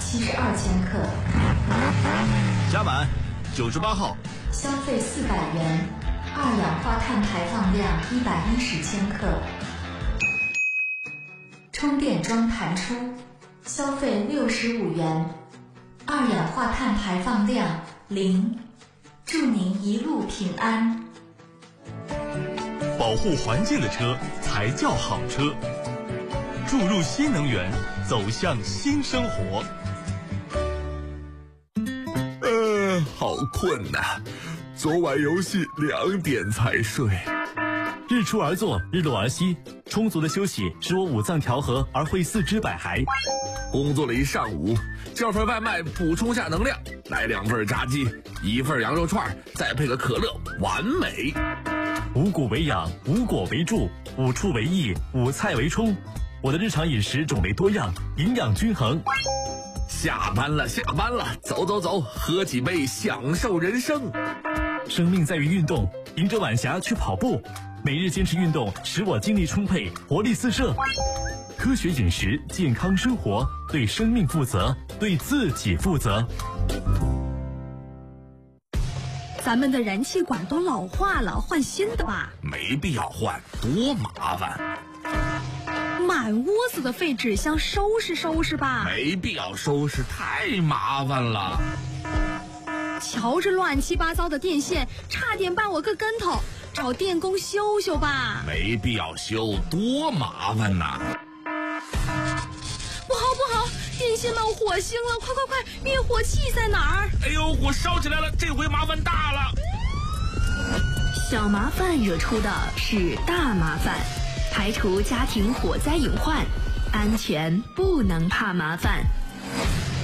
72千克。 加满98号。 消费400元，二氧化碳排放量110千克。充电桩弹出，消费65元，二氧化碳排放量0，祝您一路平安。 保护环境的车才叫好车，注入新能源，走向新生活。 好困呐，昨晚游戏2点才睡。 日出而作，日落而息，充足的休息使我五脏调和而会四肢百骸。 工作了一上午，叫份外卖补充下能量，来2份炸鸡，1份羊肉串，再配个可乐，完美。 五谷为养，五果为助，五畜为益，五菜为充。我的日常饮食种类多样，营养均衡。 下班了，走走走，喝几杯，享受人生。 生命在于运动，迎着晚霞去跑步，每日坚持运动，使我精力充沛，活力四射。科学饮食，健康生活，对生命负责，对自己负责。 咱们的燃气管都老化了，换新的吧。 没必要换，多麻烦。 满屋子的废纸箱，收拾吧。 没必要收拾，太麻烦了。 瞧这乱七八糟的电线，差点绊我个跟头，找电工修修吧。 没必要修，多麻烦呐。 不好，电线冒火星了，快，灭火器在哪儿？ 哎呦，火烧起来了，这回麻烦大了。 小麻烦惹出的是大麻烦，排除家庭火灾隐患，安全不能怕麻烦。